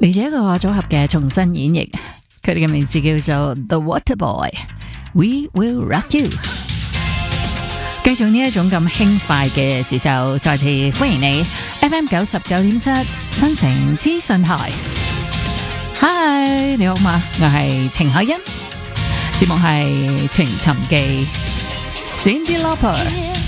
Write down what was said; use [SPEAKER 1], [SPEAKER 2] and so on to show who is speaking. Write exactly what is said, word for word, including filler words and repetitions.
[SPEAKER 1] 嚟自一個組合嘅重新演繹，佢哋嘅名字叫做 The Waterboy，We Will Rock You。繼續呢一種咁輕快嘅節奏，再次歡迎你 F M 九十九點七新城資訊台。Hi， 你好嗎？我係程海欣，節目係情尋記 Cyndi Lauper。